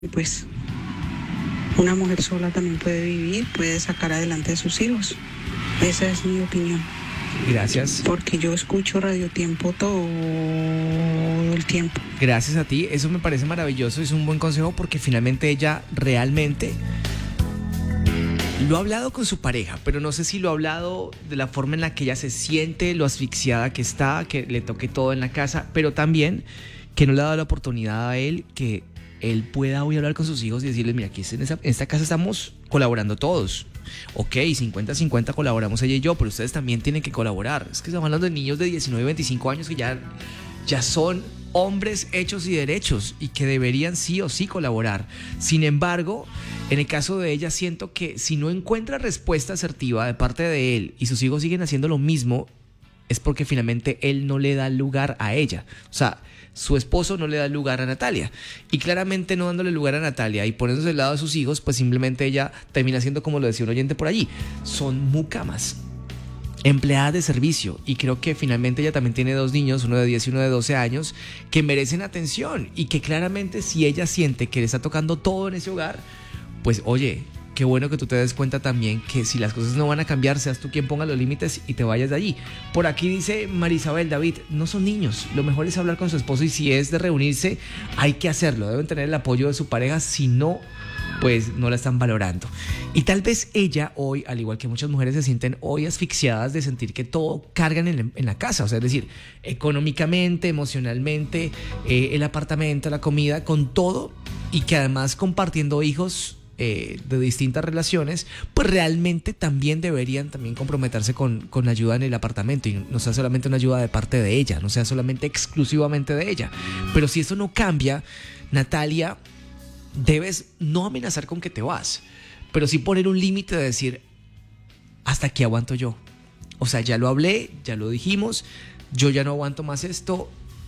Y pues una mujer sola también puede vivir, puede sacar adelante a sus hijos. Esa es mi opinión. Gracias. Porque yo escucho Radio Tiempo todo el tiempo. Gracias a ti, eso me parece maravilloso, es un buen consejo porque finalmente ella realmente lo ha hablado con su pareja, pero no sé si lo ha hablado de la forma en la que ella se siente, lo asfixiada que está, que le toque todo en la casa, pero también que no le ha dado la oportunidad a él que él pueda hoy hablar con sus hijos y decirles, mira, aquí en esta casa estamos colaborando todos. Ok, 50-50 colaboramos ella y yo, pero ustedes también tienen que colaborar. Es que estamos hablando de niños de 19 y 25 años que ya son hombres hechos y derechos y que deberían sí o sí colaborar. Sin embargo, en el caso de ella siento que si no encuentra respuesta asertiva de parte de él y sus hijos siguen haciendo lo mismo, es porque finalmente él no le da lugar a ella. O sea, su esposo no le da lugar a Natalia. Y claramente no dándole lugar a Natalia y poniéndose al lado de sus hijos, pues simplemente ella termina siendo, como lo decía un oyente por allí, son mucamas, empleadas de servicio. Y creo que finalmente ella también tiene 2 niños, uno de 10 y uno de 12 años, que merecen atención y que claramente si ella siente que le está tocando todo en ese hogar, pues oye, qué bueno que tú te des cuenta también que si las cosas no van a cambiar, seas tú quien ponga los límites y te vayas de allí. Por aquí dice Marisabel, David, no son niños, lo mejor es hablar con su esposo y si es de reunirse, hay que hacerlo, deben tener el apoyo de su pareja, si no, pues no la están valorando. Y tal vez ella hoy, al igual que muchas mujeres, se sienten hoy asfixiadas de sentir que todo cargan en la casa, o sea, es decir, económicamente, emocionalmente, el apartamento, la comida, con todo, y que además compartiendo hijos de distintas relaciones, pues realmente también deberían también comprometerse con ayuda en el apartamento y no sea solamente una ayuda de parte de ella, no sea solamente exclusivamente de ella. Pero si eso no cambia, Natalia, debes no amenazar con que te vas, pero sí poner un límite de decir, hasta aquí aguanto yo. O sea, ya lo hablé, ya lo dijimos, yo ya no aguanto más esto,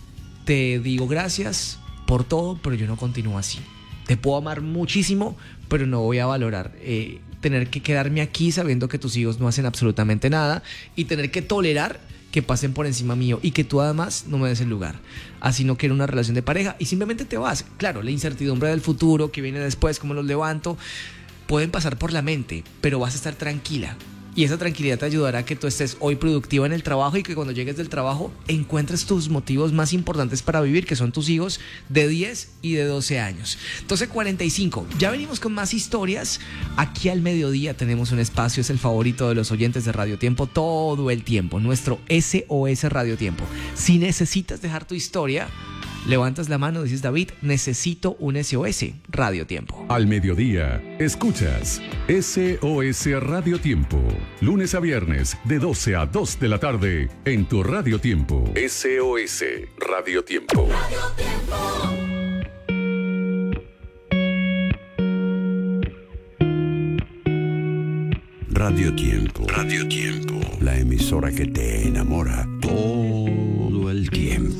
te digo gracias por todo, pero yo no continúo así. Te puedo amar muchísimo, pero no voy a valorar tener que quedarme aquí sabiendo que tus hijos no hacen absolutamente nada y tener que tolerar que pasen por encima mío y que tú además no me des el lugar. Así no quiero una relación de pareja y simplemente te vas. Claro, la incertidumbre del futuro que viene después, cómo los levanto, pueden pasar por la mente, pero vas a estar tranquila. Y esa tranquilidad te ayudará a que tú estés hoy productiva en el trabajo y que cuando llegues del trabajo encuentres tus motivos más importantes para vivir, que son tus hijos de 10 y de 12 años. 12:45. Ya venimos con más historias. Aquí al mediodía tenemos un espacio, es el favorito de los oyentes de Radio Tiempo todo el tiempo. Nuestro SOS Radio Tiempo. Si necesitas dejar tu historia, levantas la mano, dices, David, necesito un SOS Radio Tiempo. Al mediodía, escuchas SOS Radio Tiempo. Lunes a viernes, de 12 a 2 de la tarde, en tu Radio Tiempo. SOS Radio Tiempo. Radio Tiempo. Radio Tiempo. La emisora que te enamora todo el tiempo.